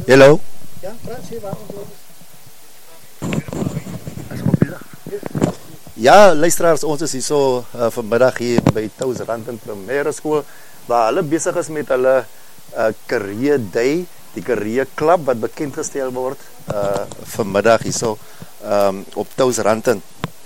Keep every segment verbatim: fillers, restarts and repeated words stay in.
Hello. Ja, Frans, hier waar ons Ja, luisteraars, ons is hier so uh, vanmiddag hier by Touwsrandten Primêre Skool, waar hulle besig is met hulle uh, Career Day, die Career Club wat bekendgestel word uh, vanmiddag hier so um, op Touwsrandten.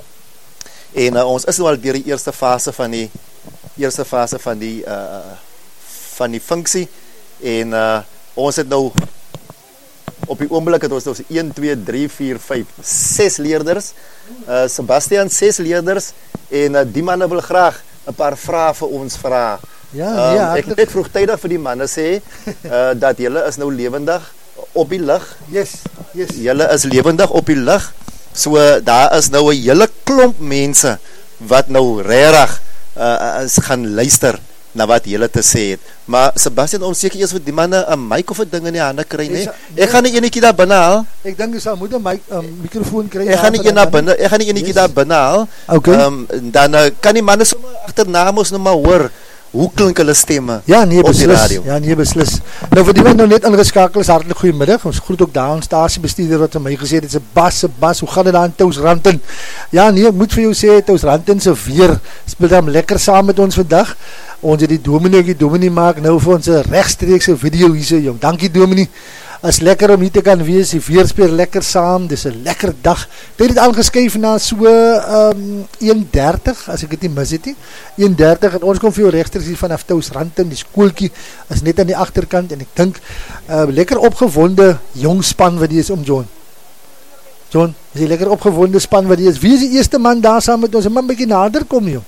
En uh, ons is nou al deur die eerste fase van die eerste fase van die uh, van die funksie en uh, ons het nou op die oomblik het ons nou een, twee, drie, vier, vyf, ses leerders. Uh, Sebastian, ses leerders en uh, die manne wil graag 'n paar vrae vir ons vra. Ja, um, ja, ek het net vroegtydig vir die manne sê uh, dat julle is nou lewendig op die lug. Yes, yes. Julle is lewendig op die lug. So daar is nou 'n hele klomp mense wat nou regtig uh, is gaan luister na wat julle te sê het. Maar Sebastian, ons seker eers vir die manne 'n mic of 'n ding in die hande kry, nee? Ek gaan nie enetjie daar binne haal. Ek dink jy sal moet 'n mic, um, mikrofoon kry. Ek gaan nie een daar binne, ek gaan nie enetjie daar binne haal. Okay. Um, dan uh, kan die manne sommer agterna mos nou maar hoor hoe klink hulle stemme. Ja, nee, op die beslis. radio. Ja, nee, beslis. Nou vir die wat nou net ingeskakel is, hartlik goeiemiddag. Ons groet ook daar ons stasiebestuurder wat vir my gesê het, dit is 'n Bas, 'n Bas, hoe gaan dit daar in Touwsrandten? Ja, nee, ek moet vir jou sê, Touwsrandten se weer speel dan lekker saam met ons vandag. Ons het die dominee, die dominee maak nou vir ons 'n regstreekse video hierso, jong. Dankie dominee. Is lekker om hier te kan wees, die weer speel lekker saam, dis 'n lekker dag. Ek het dit aangeskuif na so um, een dertig, as ek dit nie mis het nie. een dertig en ons kom vir jou regstreeks hier vanaf Touwsrandten, die skooltjie is net aan die agterkant en ek dink uh, lekker opgewonde jong span wat die is om John. John, is die lekker opgewonde span wat die is. Wie is die eerste man daar saam met ons? Een man bykie nader kom, joh.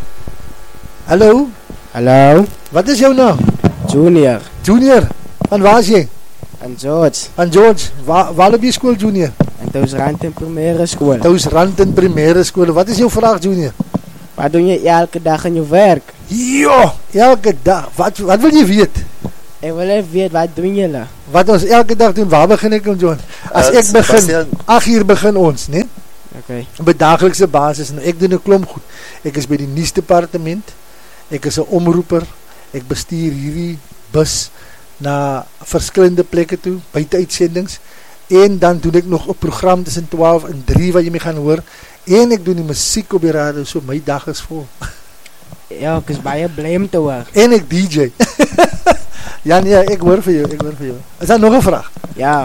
Hallo? Hallo? Wat is jou naam? Junior. Junior? Van waar is jy? En George. Van George. Waar, waar loop jy skool, Junior? En Touwsrandten Primêre Skool. Touwsrandten Primêre Skool. Wat is jou vraag, Junior? Wat doen jy elke dag in jou werk? Ja, elke dag. Wat, wat wil jy weet? Ek wil even weet, wat doen julle? Wat ons elke dag doen, waar begin ek, John? As Uh, ek begin, Sebastian. ag uur begin ons, nee? Okay. Op 'n daaglikse basis, en ek doen 'n klomp goed. Ek is by die nuusdepartement, ek is 'n omroeper, ek bestuur hierdie bus na verskillende plekke toe, buite uitsendings, en dan doen ek nog 'n program tussen twaalf en drie wat jy my gaan hoor, en ek doen die musiek op die radio, so my dag is vol. Ja, ek is baie blij om te hoor. En ek D J. Ja, nee, ek hoor vir jou, ek hoor vir jou. Is daar nog 'n vraag? Ja.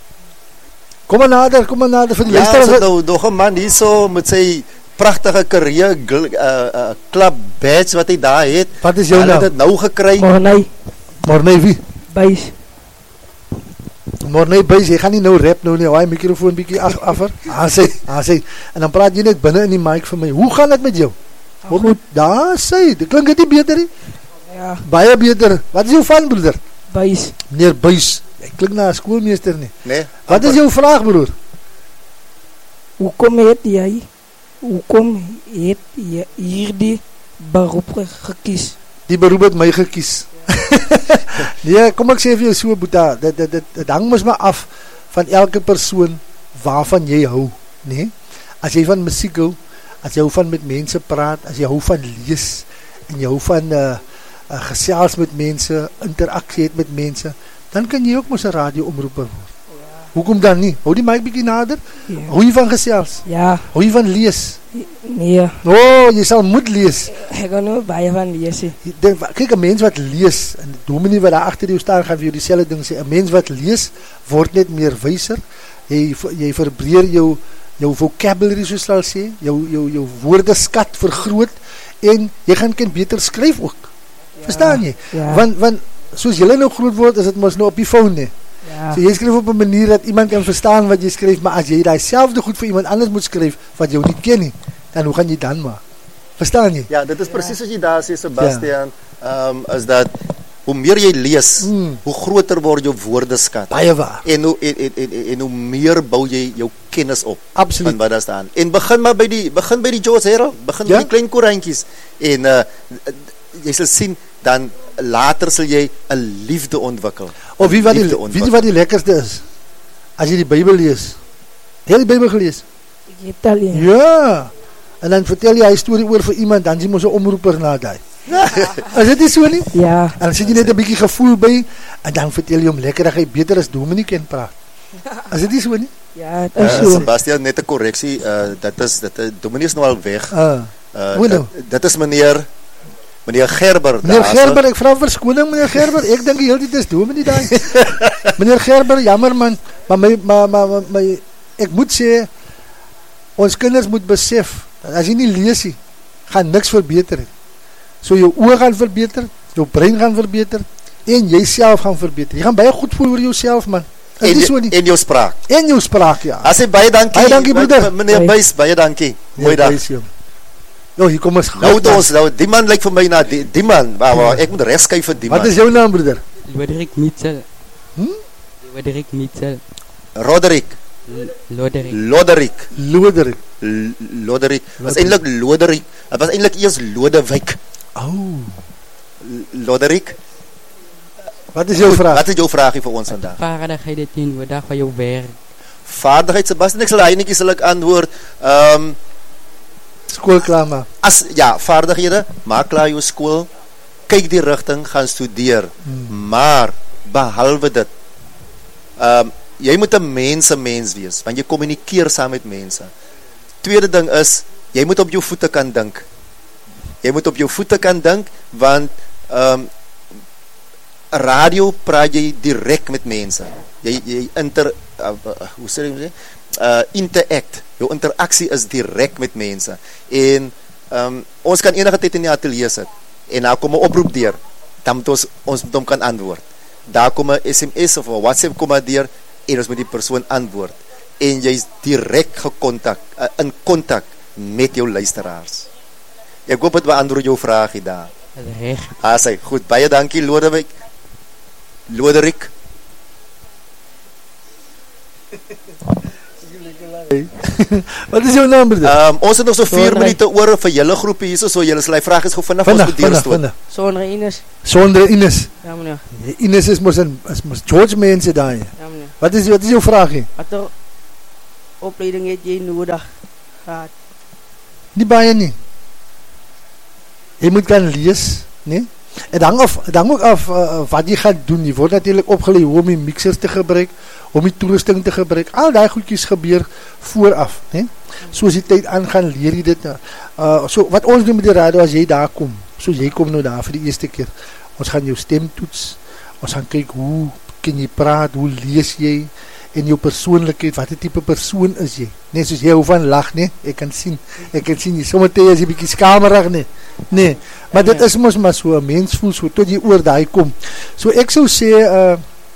Kom maar nader, kom maar nader vir die Ja, luisteraars. is nou nog 'n man hier so met sy pragtige Career uh, uh, Club badge wat hy daar het. Wat is jou Hulle naam? het dit nou gekry. Mornay. Mornay wie? Buis. Mornay Buys, jy gaan nie nou rap nou nie, hou hy microfoon bykie af, afver. Ah, sê, ah, sê. En dan praat jy net binnen in die mic vir my. Hoe gaan dit met jou? Goed. Daar sê, dit klink het nie beter nie? Ja. Baie beter. Wat is jou van, broeder? Buis. Meneer Buys. Ek klink na 'n skoolmeester nie. Nee. Wat is jou vraag, broer? Hoekom het jy, hoekom het jy hierdie beroep ge- gekies? Die beroep het my gekies. Nee, kom ek sê vir jou so, Boeta, dit, dit, dit, dit hang mos maar af van elke persoon waarvan jy hou, nee? As jy van musiek hou, as jy hou van met mense praat, as jy hou van lees, en jy hou van uh, uh, gesels met mense, interaksie het met mense, dan kan jy ook mos 'n radio-omroeper word. Ja. Hoekom dan nie? Hou die mic bietjie nader. Ja. Hou jy van gesels? Ja. Hou jy van lees? Nee. Oh, jy sal moet lees. Ek kan nou baie van lees. Denk, kyk, 'n mens wat lees, en die dominee wat daar agter jou staan, gaan vir jou dieselfde ding sê, 'n mens wat lees, word net meer wyser, jy, jy verbreer jou, jou vocabulary, soos sal sê, jou, jou, jou woordeskat vergroot, en jy gaan kan beter skryf ook, ja. Verstaan jy? Ja. Want, want, soos jylle nou groot word, is het mos nou op die phone, nie? Ja. So jy skryf op 'n manier dat iemand kan verstaan wat jy skryf, maar as jy die selfde goed vir iemand anders moet skryf, wat jou nie ken nie, dan hoe gaan jy dan maar? Verstaan jy? Ja, dit is precies wat jy daar sê, Sebastian, ja. um, is dat hoe meer jy lees, hmm. hoe groter word jou woordeskat. Baie waar. En hoe, en, en, en, en hoe meer bou jy jou kennis op. Absoluut. Van wat daar staan. En begin maar by die, begin by die George Herald, begin ja? by die klein koerantjies, en uh, jy sal sien, dan later sal jy 'n liefde ontwikkel. Of wie wat die, wie wat die lekkerste is? As jy die Bybel lees. Heel die Bybel gelees? Ek het al een. Ja. En dan vertel jy hy storie oor vir iemand, dan jy mos 'n omroeper na daai. Is dit nie so nie? Ja. En dan sit jy net 'n bietjie gevoel by en dan vertel jy hom lekker dat hy beter as Dominic kan praat. Is dit nie so nie? Ja, het Uh, is so. Sebastian, net 'n korreksie, uh, dit is dit uh, Dominique is nou al weg. Uh, Uh, hoe nou? dit, dit is meneer meneer Gerber. Meneer daar, Gerber, ek vra verskoning meneer Gerber. Ek dink die hele tyd is Dominic daai. Meneer Gerber, jammer man, maar my maar maar my, my ek moet sê ons kinders moet besef dat as jy nie lees nie, gaan niks verbeter nie. So jou oë gaan verbeter, jou brein gaan verbeter en jy self gaan verbeter. Jy gaan baie goed voel oor jouself man. Is En, nie so nie. en jou spraak. En jou spraak ja. As jy baie dankie. Baie dankie, broeder. Meneer Baie. Buys, baie dankie. Mooi dag. Jo, hier kom ons. Nou het ons nou die man lyk vir my na die, die man. Waar waar ek moet reskyf vir die man. Wat is jou naam broeder? Loderick Mitchell. Hm? Loderick Mitchell. Roderick. L- Loderick. Loderick. Loderik. L- Loderick. Was eintlik Loderick. Dit was eintlik eers Lodewyk. Oh. L- Loderick. Wat is jou vraag? Wat is jou vraagie vir ons vandag? Vaardigheid dit nodig vir jou werk. Vaardigheid Sebastian, ek sal hy netjie sal ek antwoord. Ehm um, Skool klaar maar. as ja, vaardighede, maak klaar jou skool, kyk die rigting, gaan studeer. Hmm. Maar behalwe dit, ehm um, jy moet 'n mense mens wees, want jy kommunikeer saam met mense. Tweede ding is, jy moet op jou voete kan dink. Jy moet op jou voete kan dink, want ehm um, radio praat jy direk met mense. Jy jy inter uh, uh, hoe sê jy sê? Uh interact. Jou interaksie is direk met mense. En ehm um, ons kan enige tyd in die ateljee sit en daar kom 'n oproep deur. Dan moet ons ons moet hom kan antwoord. Daar kom 'n S M S of 'n WhatsApp kom maar deur en ons moet die persoon antwoord. En jy's direk gekontak uh, in kontak met jou luisteraars. Ek hoop dit beantwoord jou vraagie daar. Reg. Ah, sê, goed, baie dankie Lodewijk. Loderick. Wat is jou naam broeder? Um, ons het nog so vier Lodewijk. minute oor vir julle groepie hierso, so julle sal die vraag is gou vinnig ons Vinnig, moet vinnig, deurstoot. vinnig. Sonder Ines. Sonder Ines. Ja meneer. Ines is mos een, is mos George mense daai. Ja meneer. Wat is wat is jou vraagie? Watter opleiding het jy nodig gehad? Nie baie nie. Jy moet kan lees, nee? En hang af, het hang ook af uh, wat jy gaan doen. Jy word natuurlijk opgeleid hoe om die mixers te gebruik, om die toerusting te gebruik. Al die goedjies gebeur vooraf, nee? Soos die tyd aangaan, leer jy dit. Uh, so, wat ons doen met die radio, as jy daar kom, so jy kom nou daar vir die eerste keer, ons gaan jou stem toets, ons gaan kyk hoe kan jy praat, hoe lees jy, en jou persoonlikheid, wat die type persoon is jy, nee, soos jy hou van lach, nee, ek kan sien, ek kan sien, jy sommertyd is jy bykie skamerig, nee, nee, maar dit is mos maar so, een mens voel so, tot jy oor daai kom, so ek sou sê, uh,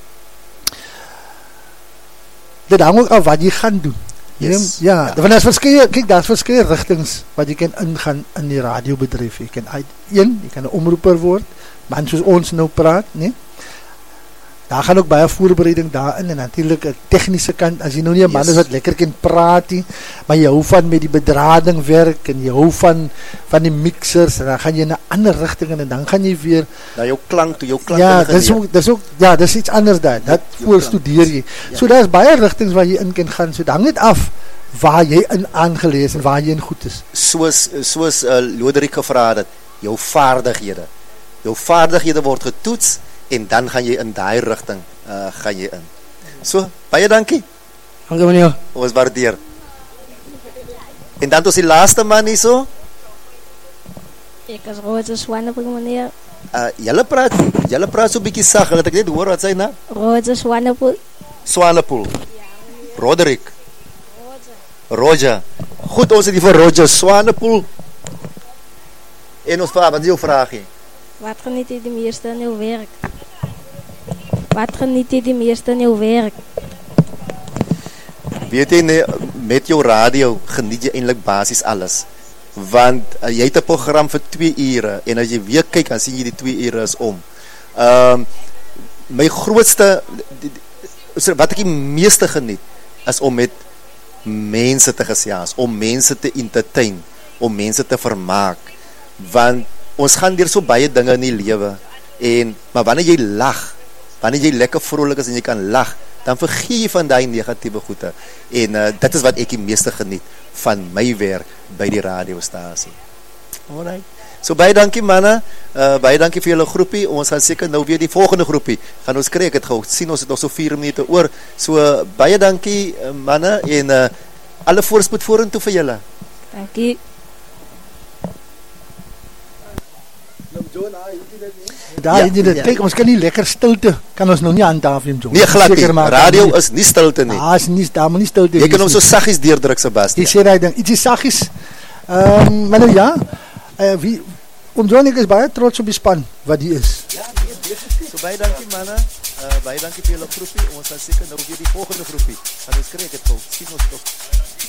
dit hang ook af wat jy gaan doen, Yes. ja, Ja. want daar is verskye, kyk, daar is verskye richtings, wat jy kan ingaan in die radiobedrijf, jy kan uit, een, jy kan een omroeper word, man soos ons nou praat, nee, daar gaan ook baie voorbereiding daarin en natuurlijk een technische kant, as jy nou nie een man Yes. is wat lekker kan praat nie, maar jy hou van met die bedrading werk en jy hou van, van die mixers en dan gaan jy in een ander richting en dan gaan jy weer, Na jou klank toe, jou klank ja, ingeleer. dis ook, dis ook, ja, dis iets anders daar, dat jou voor klank. studeer jy, Ja. so daar is baie richtings waar jy in kan gaan, so dan net af waar jy in aangelees en waar jy in goed is. Soos, soos uh, Loderick gevra het, jou vaardighede. Jou vaardighede word getoets en dan gaan jy in daai rigting uh, gaan jy in. So, baie dankie. Dankie meneer. Ons waardeer. En dan tot die laaste man hier so. Ek is Roze Swanepoel, meneer. Uh, julle praat, julle praat so bietjie sag, en dat ek net hoor wat sy na. Roze Swanepoel. Swanepoel. Roderick. Roger. Goed, ons het hier vir Roger Swanepoel. En ons vraag, wat is jou vraagie? Wat geniet jy die meeste in jou werk? Wat geniet jy die meeste in jou werk? Weet jy, nee, met jou radio geniet jy eintlik basies alles. Want uh, jy het 'n program vir twee ure en as jy weer kyk, dan sien jy die twee ure is om. Ehm um, my grootste die, die, wat ek die meeste geniet is om met mense te gesels, om mense te entertain, om mense te vermaak. Want ons gaan deur so baie dinge in die lewe en maar wanneer jy lag, wanneer jy lekker vrolik is en jy kan lag, dan vergeet jy van die negatiewe goede. En uh, dit is wat ek die meeste geniet van my werk by die radiostasie. Alright. So baie dankie manne, uh, baie dankie vir julle groepie, ons gaan seker nou weer die volgende groepie, gaan ons kry, ek het gehou, sien ons het nog so vier minute oor, so uh, baie dankie uh, manne, en uh, alle voorspoed vorentoe vir julle. Dankie. Daar het jy dit, kyk, ons kan nie lekker stilte, kan ons nou nie handhaaf neem, John. Nee, glad nie, radio is nie stilte nie. Ah, is nie, daar moet nie stilte Jy kan hom so saggies deurdruk, Sebastian. Jy sê die ding, ietsie saggies, um, maar nou ja, uh, wie, om John, ek is baie trots op die span, wat die is. Ja, nee, definitief. So baie dankie manne, uh, baie dankie vir julle groepie, ons gaan seker nou weer die volgende groepie, gaan ons kry, ek het gehou, sien ons toch.